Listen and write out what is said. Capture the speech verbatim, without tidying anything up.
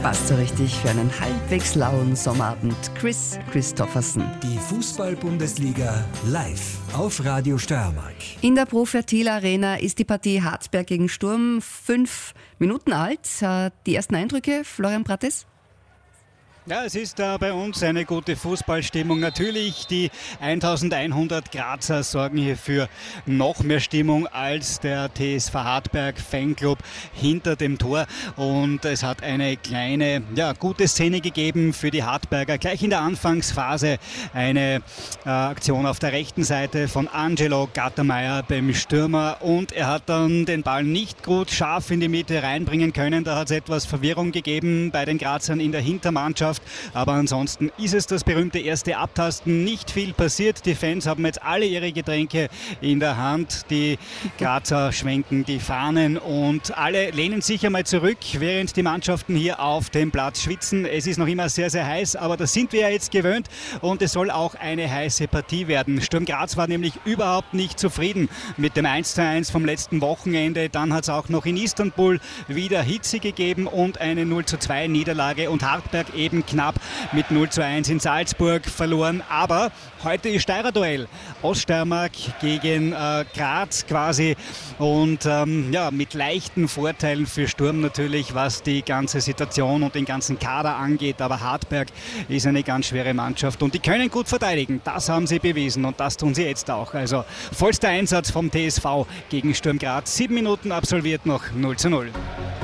Passt so richtig für einen halbwegs lauen Sommerabend. Chris Christopherson. Die Fußball-Bundesliga live auf Radio Steiermark. In der Pro Fertil Arena ist die Partie Hartberg gegen Sturm fünf Minuten alt. Die ersten Eindrücke, Florian Prates? Ja, es ist äh, bei uns eine gute Fußballstimmung. Natürlich, die eintausendeinhundert Grazer sorgen hier für noch mehr Stimmung als der T S V Hartberg Fanclub hinter dem Tor. Und es hat eine kleine, ja, gute Szene gegeben für die Hartberger. Gleich in der Anfangsphase eine äh, Aktion auf der rechten Seite von Angelo Gattermeier beim Stürmer. Und er hat dann den Ball nicht gut scharf in die Mitte reinbringen können. Da hat es etwas Verwirrung gegeben bei den Grazern in der Hintermannschaft. Aber ansonsten ist es das berühmte erste Abtasten. Nicht viel passiert. Die Fans haben jetzt alle ihre Getränke in der Hand. Die Grazer schwenken die Fahnen und alle lehnen sich einmal zurück, während die Mannschaften hier auf dem Platz schwitzen. Es ist noch immer sehr, sehr heiß, aber das sind wir ja jetzt gewöhnt und es soll auch eine heiße Partie werden. Sturm Graz war nämlich überhaupt nicht zufrieden mit dem eins zu eins vom letzten Wochenende. Dann hat es auch noch in Istanbul wieder Hitze gegeben und eine null zu zwei Niederlage und Hartberg eben knapp mit null zu eins in Salzburg verloren. Aber heute ist Steirer Duell. Oststeiermark gegen äh, Graz quasi. Und ähm, ja, mit leichten Vorteilen für Sturm natürlich, was die ganze Situation und den ganzen Kader angeht. Aber Hartberg ist eine ganz schwere Mannschaft und die können gut verteidigen. Das haben sie bewiesen und das tun sie jetzt auch. Also vollster Einsatz vom T S V gegen Sturm Graz. Sieben Minuten absolviert noch null zu null.